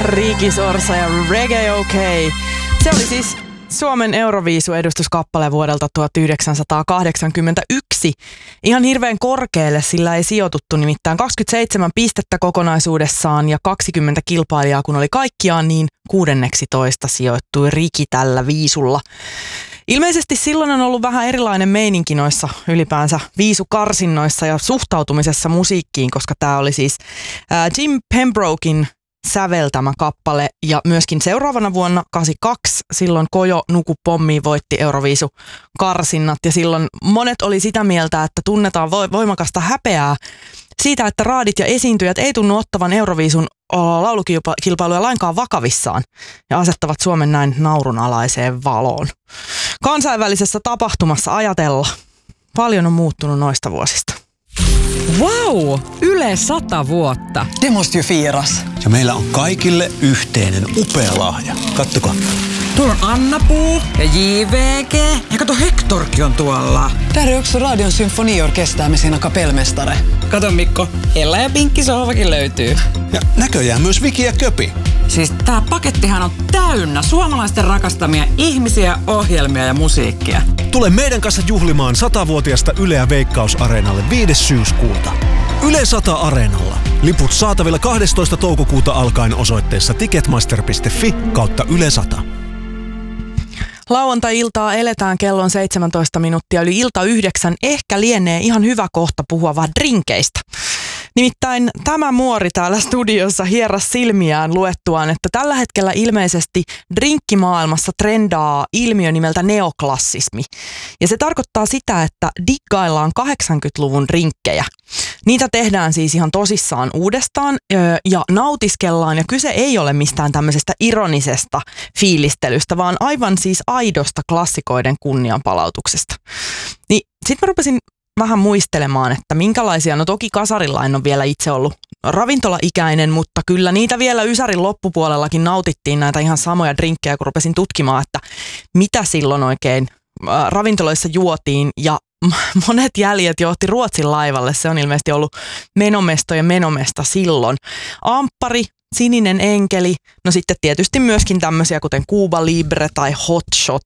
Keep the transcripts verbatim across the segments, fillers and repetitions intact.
Ricky Sorsa ja Reggae OK. Se oli siis Suomen Euroviisu-edustuskappale vuodelta tuhatyhdeksänsataakahdeksankymmentäyksi. Ihan hirveän korkealle sillä ei sijoituttu, nimittäin kaksikymmentäseitsemän pistettä kokonaisuudessaan ja kaksikymmentä kilpailijaa kun oli kaikkiaan, niin kuudenneksitoista sijoittui Ricky tällä viisulla. Ilmeisesti silloin on ollut vähän erilainen meininki noissa ylipäänsä viisukarsinnoissa ja suhtautumisessa musiikkiin, koska tämä oli siis ää, Jim Pembroken säveltämä kappale ja myöskin seuraavana vuonna kahdeksankymmentäkaksi silloin Kojo Nuku Pommi voitti Euroviisukarsinnat ja silloin monet oli sitä mieltä, että tunnetaan voimakasta häpeää siitä, että raadit ja esiintyjät ei tunnu ottavan Euroviisun laulukilpailuja lainkaan vakavissaan ja asettavat Suomen näin naurunalaiseen valoon. Kansainvälisessä tapahtumassa ajatella. Paljon on muuttunut noista vuosista. Wow! Yle sata vuotta. Det måste ju firas. Ja meillä on kaikille yhteinen upea lahja. Kattokaa. Tuolla on Anna-Puu ja J V G. Ja kato, Hectorkin on tuolla. Där är också Radion symfoniorkester med sina kapellmästare. Kato Mikko, Ella ja Pinkki sohvakin löytyy. Ja näköjään myös Viki ja Köpi. Siis tää pakettihan on täynnä suomalaisten rakastamia ihmisiä, ohjelmia ja musiikkia. Tule meidän kanssa juhlimaan satavuotiaasta Yleä Veikkaus-areenalle viides syyskuuta. Yle sata Areenalla. Liput saatavilla kahdestoista toukokuuta alkaen osoitteessa ticketmaster piste fi kautta Yle sata. Lauantai-iltaa eletään, kello on seitsemäntoista minuuttia yli ilta yhdeksän. Ehkä lienee ihan hyvä kohta puhua vaan drinkeistä. Nimittäin tämä muori täällä studiossa hieras silmiään luettuaan, että tällä hetkellä ilmeisesti drinkkimaailmassa trendaa ilmiö nimeltä neoklassismi. Ja se tarkoittaa sitä, että diggaillaan kahdeksankymmentäluvun drinkkejä. Niitä tehdään siis ihan tosissaan uudestaan ja nautiskellaan, ja kyse ei ole mistään tämmöisestä ironisesta fiilistelystä, vaan aivan siis aidosta klassikoiden kunnianpalautuksesta. Niin sit mä rupesin vähän muistelemaan, että minkälaisia, no toki kasarilla en ole vielä itse ollut ravintolaikäinen, mutta kyllä niitä vielä Ysärin loppupuolellakin nautittiin näitä ihan samoja drinkkejä, kun rupesin tutkimaan, että mitä silloin oikein ravintoloissa juotiin, ja monet jäljet johti Ruotsin laivalle. Se on ilmeisesti ollut menomesto ja menomesta silloin. Amppari, sininen enkeli, no sitten tietysti myöskin tämmöisiä kuten Cuba Libre tai Hot Shot.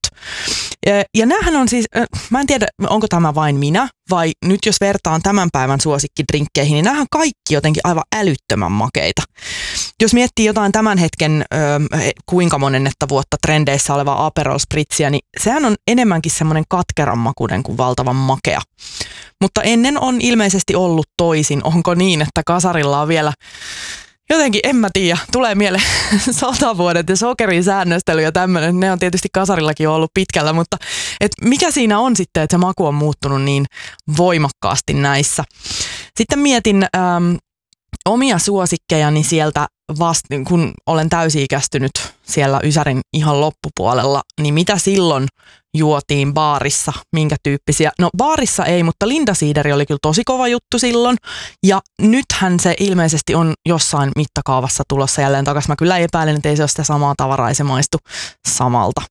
Ja, ja näähän on siis, mä en tiedä onko tämä vain minä, vai nyt jos vertaan tämän päivän suosikkidrinkkeihin, niin näähän kaikki jotenkin aivan älyttömän makeita. Jos miettii jotain tämän hetken ö, kuinka monennetta vuotta trendeissä olevaa Aperol Spritzia, niin sehän on enemmänkin semmoinen katkeran makuinen kuin valtavan makea. Mutta ennen on ilmeisesti ollut toisin. Onko niin, että kasarilla on vielä jotenkin, en mä tiedä, tulee mieleen sotavuodet ja sokerin säännöstely ja tämmöinen. Ne on tietysti kasarillakin ollut pitkällä, mutta et mikä siinä on sitten, että se maku on muuttunut niin voimakkaasti näissä. Sitten mietin äm, omia suosikkejani sieltä vasta, kun olen täysi-ikäistynyt siellä Ysärin ihan loppupuolella, niin mitä silloin juotiin baarissa, minkä tyyppisiä? No baarissa ei, mutta Linda Siideri oli kyllä tosi kova juttu silloin, ja nythän se ilmeisesti on jossain mittakaavassa tulossa jälleen takaisin. Mä kyllä epäilen, että ei se ole sitä samaa tavaraa, ei se maistu samalta.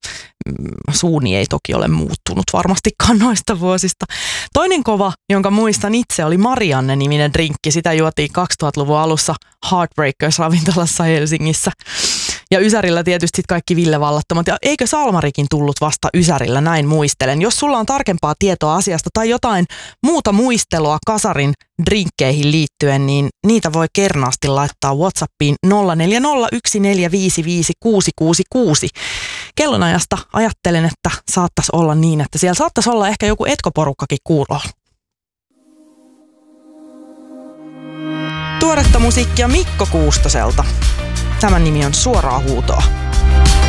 Suuni ei toki ole muuttunut varmastikaan noista vuosista. Toinen kova, jonka muistan itse, oli Marianne-niminen drinkki. Sitä juotiin kaksituhattaluvun alussa Heartbreakers-ravintolassa Helsingissä. Ja Ysärillä tietysti kaikki Ville Vallattomat. Ja eikö Salmarikin tullut vasta Ysärillä, näin muistelen. Jos sulla on tarkempaa tietoa asiasta tai jotain muuta muistelua kasarin drinkkeihin liittyen, niin niitä voi kernaasti laittaa WhatsAppiin nolla neljä nolla yksi neljä viisi viisi kuusi kuusi kuusi. Kellonajasta ajattelen, että saattaisi olla niin, että siellä saattaisi olla ehkä joku etkoporukkakin kuulolla. Tuoretta musiikkia Mikko Kuustoselta. Tämän nimi on Suoraa huutoa.